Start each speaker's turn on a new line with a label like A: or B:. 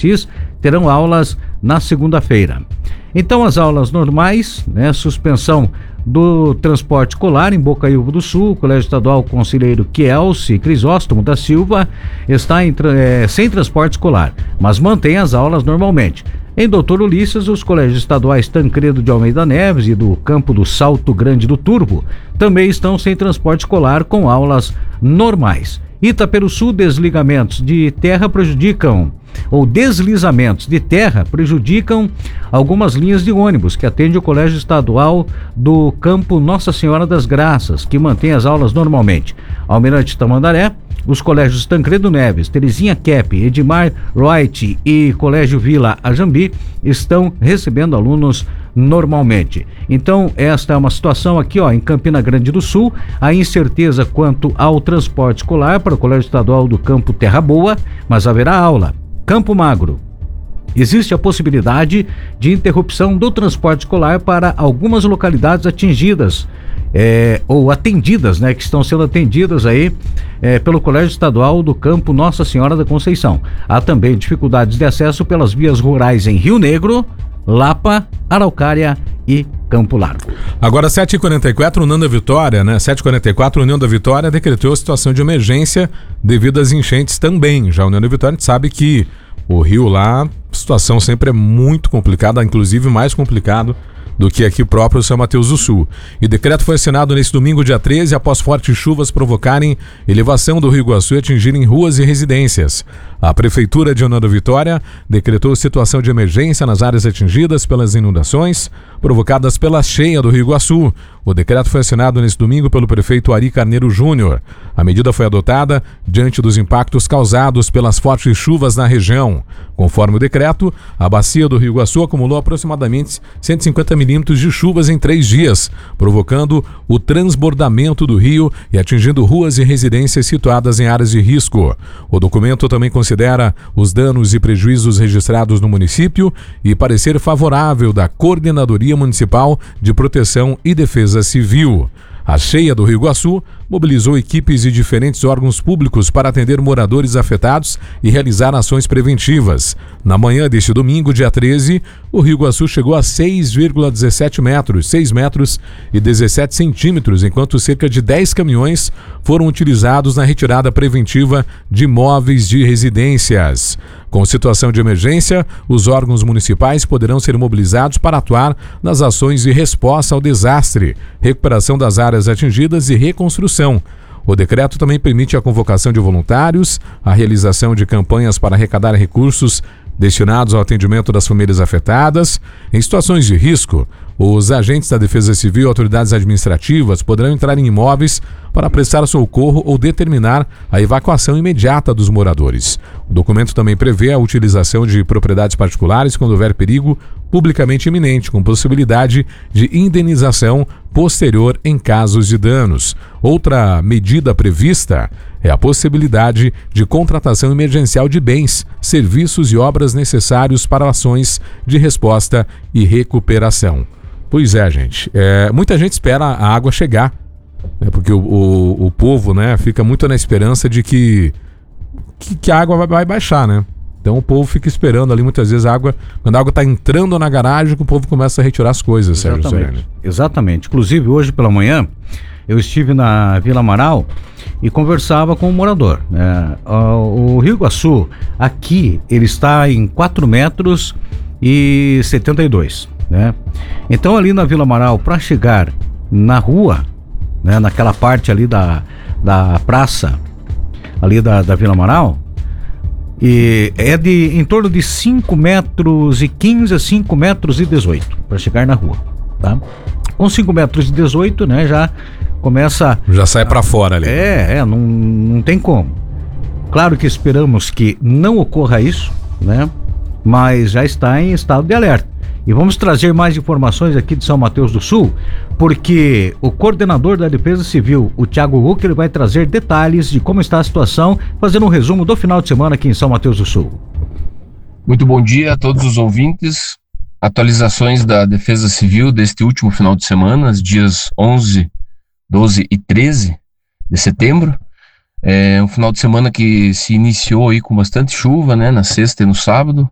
A: Assis terão aulas na segunda-feira. Então, as aulas normais, né, suspensão do transporte escolar em Bocaiúva do Sul. O Colégio Estadual Conselheiro Kielce Crisóstomo da Silva está sem transporte escolar, mas mantém as aulas normalmente. Em Doutor Ulisses, os colégios estaduais Tancredo de Almeida Neves e do Campo do Salto Grande do Turvo também estão sem transporte escolar com aulas normais. Itaperuçu, deslizamentos de terra prejudicam algumas linhas de ônibus que atendem o Colégio Estadual do Campo Nossa Senhora das Graças, que mantém as aulas normalmente. Almirante Tamandaré, os colégios Tancredo Neves, Terezinha Kep, Edmar Wright e Colégio Vila Ajambi estão recebendo alunos normalmente. Então, esta é uma situação aqui, em Campina Grande do Sul, a incerteza quanto ao transporte escolar para o Colégio Estadual do Campo Terra Boa, mas haverá aula. Campo Magro. Existe a possibilidade de interrupção do transporte escolar para algumas localidades atingidas ou atendidas, né, que estão sendo atendidas aí pelo Colégio Estadual do Campo Nossa Senhora da Conceição. Há também dificuldades de acesso pelas vias rurais em Rio Negro, Lapa, Araucária e Campo Largo.
B: Agora 7h44, União da Vitória, né? 7h44, União da Vitória decretou situação de emergência devido às enchentes também. Já a União da Vitória, a gente sabe que o rio lá, a situação sempre é muito complicada, inclusive mais complicado do que aqui próprio São Mateus do Sul. E o decreto foi assinado nesse domingo, dia 13, após fortes chuvas provocarem elevação do Rio Iguaçu e atingirem ruas e residências. A Prefeitura de União da Vitória decretou situação de emergência nas áreas atingidas pelas inundações provocadas pela cheia do Rio Iguaçu. O decreto foi assinado nesse domingo pelo prefeito Ari Carneiro Júnior. A medida foi adotada diante dos impactos causados pelas fortes chuvas na região. Conforme o decreto, a bacia do Rio Iguaçu acumulou aproximadamente 150 milímetros de chuvas em 3 dias, provocando o transbordamento do rio e atingindo ruas e residências situadas em áreas de risco. O documento também considera os danos e prejuízos registrados no município e parecer favorável da Coordenadoria Municipal de Proteção e Defesa Civil. A cheia do Rio Iguaçu mobilizou equipes de diferentes órgãos públicos para atender moradores afetados e realizar ações preventivas. Na manhã deste domingo, dia 13, o Rio Iguaçu chegou a 6,17 metros, 6 metros e 17 centímetros, enquanto cerca de 10 caminhões foram utilizados na retirada preventiva de imóveis de residências. Com situação de emergência, os órgãos municipais poderão ser mobilizados para atuar nas ações de resposta ao desastre, recuperação das áreas atingidas e reconstrução. O decreto também permite a convocação de voluntários, a realização de campanhas para arrecadar recursos destinados ao atendimento das famílias afetadas. Em situações de risco, os agentes da Defesa Civil e autoridades administrativas poderão entrar em imóveis para prestar socorro ou determinar a evacuação imediata dos moradores. O documento também prevê a utilização de propriedades particulares quando houver perigo publicamente iminente, com possibilidade de indenização posterior em casos de danos. Outra medida prevista é a possibilidade de contratação emergencial de bens, serviços e obras necessários para ações de resposta e recuperação. Pois é, gente. Muita gente espera a água chegar, porque o povo, né, fica muito na esperança de que a água vai baixar, né? Então o povo fica esperando ali muitas vezes quando a água está entrando na garagem, que o povo começa a retirar as coisas, Sérgio Serrano.
A: Exatamente. Inclusive hoje pela manhã eu estive na Vila Amaral e conversava com um morador, né? O Rio Iguaçu, aqui, ele está em 4 metros e 72, né? Então ali na Vila Amaral, para chegar na rua, né, naquela parte ali da praça ali da Vila Amaral, e é em torno de 5 metros e 15 a 5 metros e 18 para chegar na rua, tá? Com 5 metros e 18, né, já começa...
B: Já sai para fora ali.
A: Não tem como. Claro que esperamos que não ocorra isso, né, mas já está em estado de alerta. E vamos trazer mais informações aqui de São Mateus do Sul, porque o coordenador da Defesa Civil, o Thiago Hucker, vai trazer detalhes de como está a situação, fazendo um resumo do final de semana aqui em São Mateus do Sul.
C: Muito bom dia a todos os ouvintes. Atualizações da Defesa Civil deste último final de semana, os dias 11, 12 e 13 de setembro. É um final de semana que se iniciou aí com bastante chuva, né, na sexta e no sábado.